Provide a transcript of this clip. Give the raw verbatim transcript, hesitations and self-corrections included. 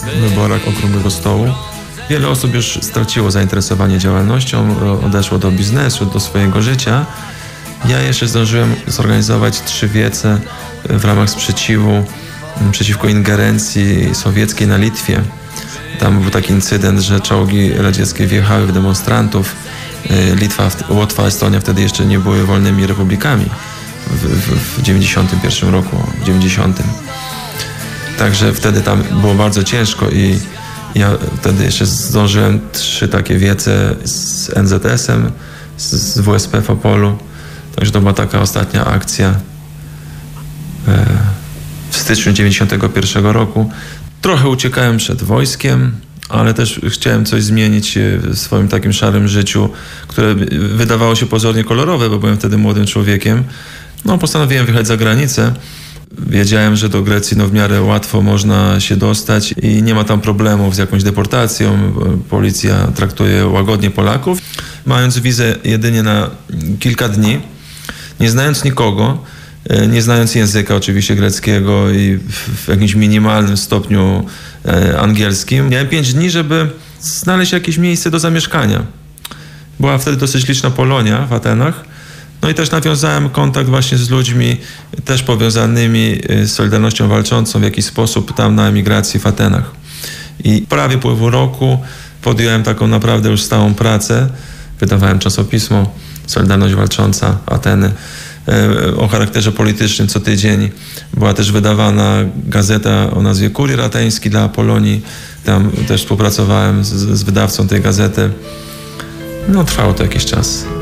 w wyborach Okrągłego Stołu. Wiele osób już straciło zainteresowanie działalnością, odeszło do biznesu, do swojego życia. Ja jeszcze zdążyłem zorganizować trzy wiece w ramach sprzeciwu przeciwko ingerencji sowieckiej na Litwie. Tam był taki incydent, że czołgi radzieckie wjechały w demonstrantów. Litwa, Łotwa, Estonia wtedy jeszcze nie były wolnymi republikami w, w, w dziewięćdziesiątym pierwszym roku, w dziewięćdziesiątym. Także wtedy tam było bardzo ciężko i ja wtedy jeszcze zdążyłem trzy takie wiece z en zet esem, z W S P w Opolu. Także to była taka ostatnia akcja w styczniu dziewięćdziesiątego pierwszego roku. Trochę uciekałem przed wojskiem, ale też chciałem coś zmienić w swoim takim szarym życiu, które wydawało się pozornie kolorowe, bo byłem wtedy młodym człowiekiem. No, postanowiłem wyjechać za granicę. Wiedziałem, że do Grecji no, w miarę łatwo można się dostać i nie ma tam problemów z jakąś deportacją. Policja traktuje łagodnie Polaków. Mając wizę jedynie na kilka dni, nie znając nikogo, nie znając języka oczywiście greckiego i w jakimś minimalnym stopniu angielskim, miałem pięć dni, żeby znaleźć jakieś miejsce do zamieszkania. Była wtedy dosyć liczna Polonia w Atenach. No i też nawiązałem kontakt właśnie z ludźmi też powiązanymi z Solidarnością Walczącą w jakiś sposób tam na emigracji w Atenach. I prawie po pół roku podjąłem taką naprawdę już stałą pracę. Wydawałem czasopismo Solidarność Walcząca Ateny o charakterze politycznym co tydzień. Była też wydawana gazeta o nazwie Kurier Ateński dla Polonii. Tam też współpracowałem z, z wydawcą tej gazety. No trwało to jakiś czas.